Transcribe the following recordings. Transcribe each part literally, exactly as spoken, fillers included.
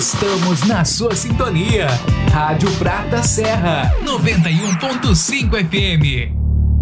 Estamos na sua sintonia. Rádio Prata Serra, noventa e um ponto cinco F M.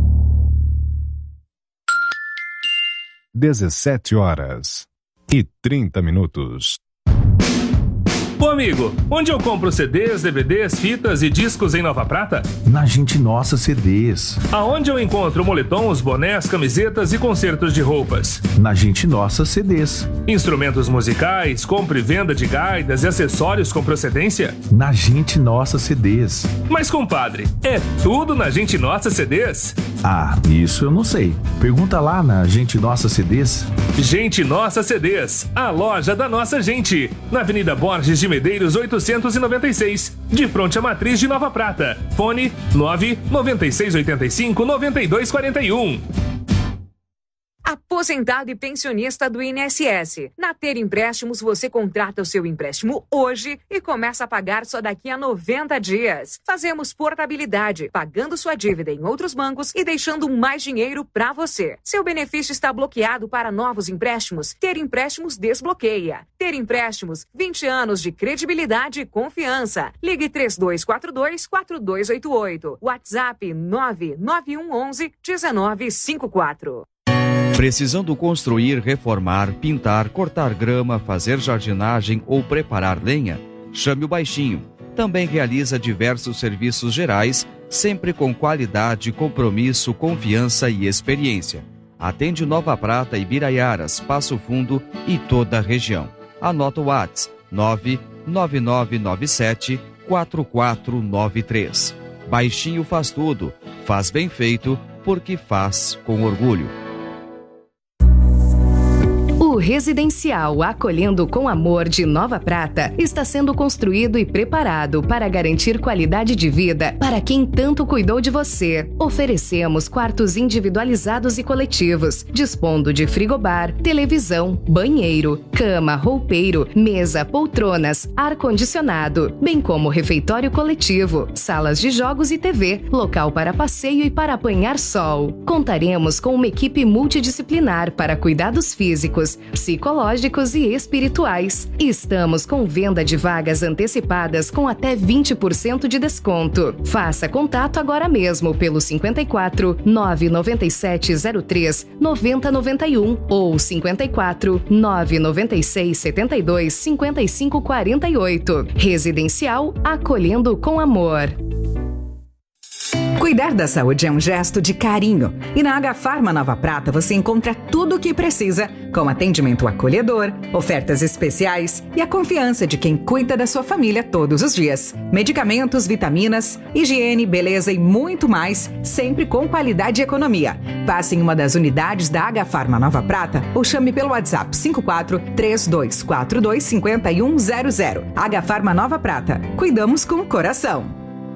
dezessete horas e trinta minutos. Ô amigo, onde eu compro C Ds, D V Ds, fitas e discos em Nova Prata? Na Gente Nossa C Ds. Aonde eu encontro moletons, bonés, camisetas e concertos de roupas? Na Gente Nossa C Ds. Instrumentos musicais, compra e venda de gaitas e acessórios com procedência? Na Gente Nossa C Ds. Mas compadre, é tudo na Gente Nossa C Ds? Ah, isso eu não sei. Pergunta lá na Gente Nossa C Ds. Gente Nossa C Ds, a loja da nossa gente. Na Avenida Borges de Medeiros oitocentos e noventa e seis, de fronte à matriz de Nova Prata. Fone nove nove seis oito cinco nove dois quatro um. Aposentado e pensionista do I N S S. Na Ter Empréstimos, você contrata o seu empréstimo hoje e começa a pagar só daqui a noventa dias. Fazemos portabilidade, pagando sua dívida em outros bancos e deixando mais dinheiro para você. Seu benefício está bloqueado para novos empréstimos? Ter Empréstimos desbloqueia. Ter Empréstimos, vinte anos de credibilidade e confiança. Ligue três dois quatro dois, quatro dois oito oito. WhatsApp nove nove um um um, um nove cinco quatro. Precisando construir, reformar, pintar, cortar grama, fazer jardinagem ou preparar lenha? Chame o Baixinho. Também realiza diversos serviços gerais, sempre com qualidade, compromisso, confiança e experiência. Atende Nova Prata, Ibiraiaras, Passo Fundo e toda a região. Anota o WhatsApp nove nove nove nove sete quatro quatro nove três. Baixinho faz tudo. Faz bem feito, porque faz com orgulho. O Residencial Acolhendo com Amor de Nova Prata está sendo construído e preparado para garantir qualidade de vida para quem tanto cuidou de você. Oferecemos quartos individualizados e coletivos, dispondo de frigobar, televisão, banheiro, cama, roupeiro, mesa, poltronas, ar-condicionado, bem como refeitório coletivo, salas de jogos e T V, local para passeio e para apanhar sol. Contaremos com uma equipe multidisciplinar para cuidados físicos, psicológicos e espirituais. Estamos com venda de vagas antecipadas com até vinte por cento de desconto. Faça contato agora mesmo pelo cinquenta e quatro, nove nove sete zero três, noventa noventa e um ou cinquenta e quatro, nove nove seis setenta e dois, cinquenta e cinco quarenta e oito. Residencial Acolhendo com Amor. Cuidar da saúde é um gesto de carinho. E na Agafarma Nova Prata você encontra tudo o que precisa, com atendimento acolhedor, ofertas especiais e a confiança de quem cuida da sua família todos os dias. Medicamentos, vitaminas, higiene, beleza e muito mais, sempre com qualidade e economia. Passe em uma das unidades da Agafarma Nova Prata ou chame pelo WhatsApp cinco quatro três dois quatro dois cinco um zero zero. Agafarma Nova Prata. Cuidamos com o coração.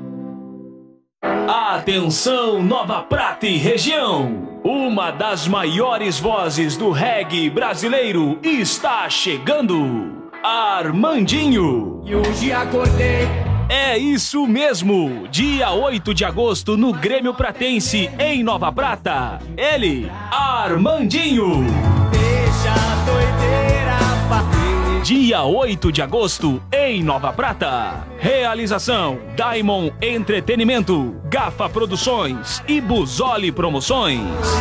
Atenção, Nova Prata e região! Uma das maiores vozes do reggae brasileiro está chegando! Armandinho! E hoje acordei. É isso mesmo! Dia oito de agosto no Grêmio Pratense, em Nova Prata. Ele, Armandinho! Deixa a doideira bater. Dia oito de agosto, em Nova Prata. Realização: Diamond Entretenimento, Gafa Produções e Busoli Promoções.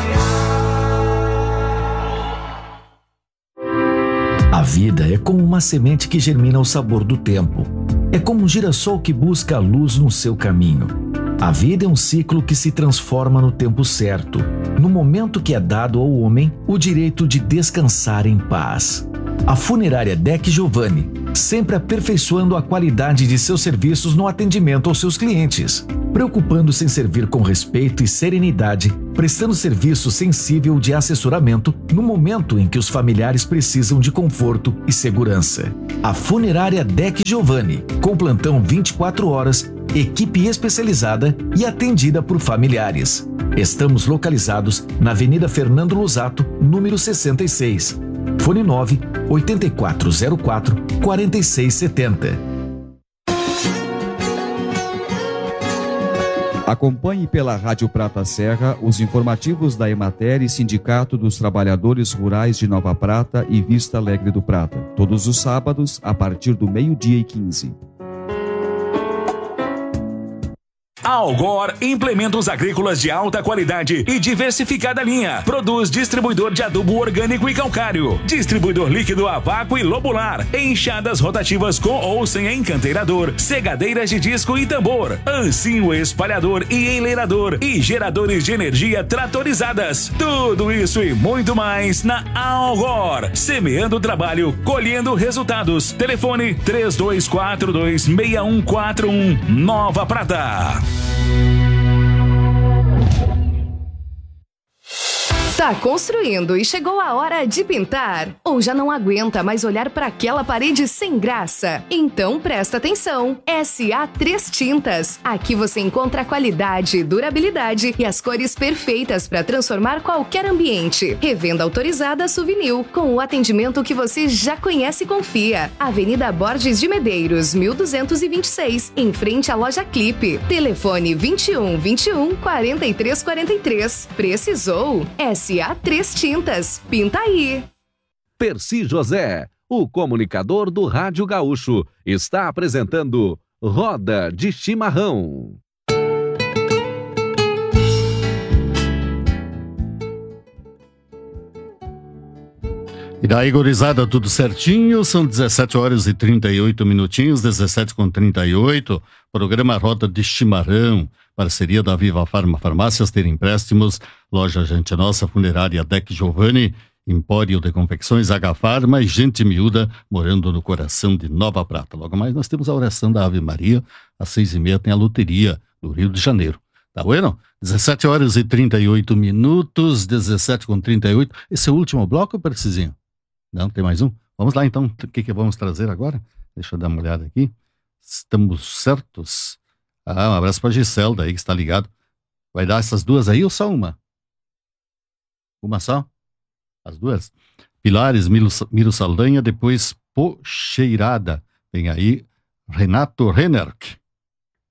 A vida é como uma semente que germina ao sabor do tempo. É como um girassol que busca a luz no seu caminho. A vida é um ciclo que se transforma no tempo certo, no momento que é dado ao homem o direito de descansar em paz. A funerária Deck Giovanni, sempre aperfeiçoando a qualidade de seus serviços no atendimento aos seus clientes, preocupando-se em servir com respeito e serenidade, prestando serviço sensível de assessoramento no momento em que os familiares precisam de conforto e segurança. A funerária Deck Giovanni, com plantão vinte e quatro horas, equipe especializada e atendida por familiares. Estamos localizados na Avenida Fernando Lusato, número sessenta e seis. Fone nove oito quatro zero quatro quatro seis sete zero. Acompanhe pela Rádio Prata Serra os informativos da Emater e Sindicato dos Trabalhadores Rurais de Nova Prata e Vista Alegre do Prata, todos os sábados, a partir do meio-dia e quinze. Algor Implementos Agrícolas de alta qualidade e diversificada linha. Produz distribuidor de adubo orgânico e calcário, distribuidor líquido a vácuo e lobular, enxadas rotativas com ou sem encanteirador, segadeiras de disco e tambor, ancinho espalhador e enleirador e geradores de energia tratorizadas. Tudo isso e muito mais na Algor. Semeando o trabalho, colhendo resultados. Telefone três dois quatro dois, seis um quatro um, Nova Prata. Tá construindo e chegou a hora de pintar? Ou já não aguenta mais olhar para aquela parede sem graça? Então presta atenção! S A três Tintas. Aqui você encontra qualidade, durabilidade e as cores perfeitas para transformar qualquer ambiente. Revenda autorizada Souvenir, com o atendimento que você já conhece e confia. Avenida Borges de Medeiros, mil duzentos e vinte e seis, em frente à loja Clipe. Telefone vinte e um, vinte e um, quarenta e três, quarenta e três. Precisou? S A três Tintas. Pinta aí! Percy José, o comunicador do Rádio Gaúcho, está apresentando Roda de Chimarrão. E daí, gurizada, tudo certinho? São dezessete horas e trinta e oito minutinhos, dezessete com trinta e oito. Programa Roda de Chimarrão, parceria da Viva Farma Farmácias, Ter Empréstimos, Loja Gente Nossa, Funerária Deck Giovanni, Empório de Confecções H Farma e Gente Miúda, morando no coração de Nova Prata. Logo mais nós temos a oração da Ave Maria, às seis e meia tem a loteria do Rio de Janeiro. Tá bueno? dezessete horas e trinta e oito minutos, dezessete com trinta e oito. Esse é o último bloco, Percizinho? Não, tem mais um? Vamos lá então, o que, que vamos trazer agora? Deixa eu dar uma olhada aqui. Estamos certos? Ah, um abraço para a Giselda aí que está ligado. Vai dar essas duas aí ou só uma? Uma só? As duas? Pilares, Miro, Miro Saldanha, depois Pocheirada. Vem aí Renato Rennerk.